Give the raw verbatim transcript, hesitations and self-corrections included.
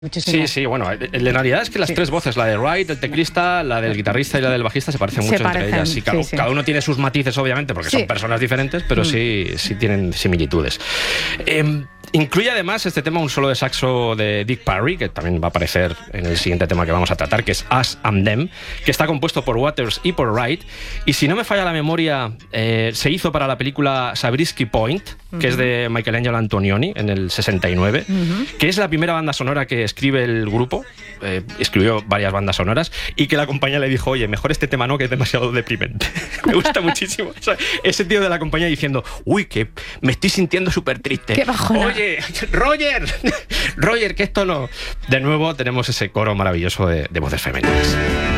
Muchísimo. Sí, sí, bueno, el de Navidad es que las sí. tres voces, la de Wright, el teclista, la del guitarrista y la del bajista, se parecen se mucho parecen, entre ellas. Sí, cada, sí, sí. cada uno tiene sus matices, obviamente, porque sí. son personas diferentes, pero mm. sí, sí tienen similitudes. Eh, Incluye además este tema un solo de saxo de Dick Parry, que también va a aparecer en el siguiente tema que vamos a tratar, que es Us and Them, que está compuesto por Waters y por Wright. Y si no me falla la memoria, eh, se hizo para la película Zabriskie Point, que uh-huh. es de Michelangelo Antonioni, en el sesenta y nueve, uh-huh. que es la primera banda sonora que escribe el grupo. Eh, escribió varias bandas sonoras, y que la compañía le dijo: oye, mejor este tema no, que es demasiado deprimente. Me gusta muchísimo. O sea, ese tío de la compañía diciendo: uy, que me estoy sintiendo súper triste. Qué bajona. Oye, Roger, Roger, que esto no... De nuevo tenemos ese coro maravilloso de, de voces femeninas.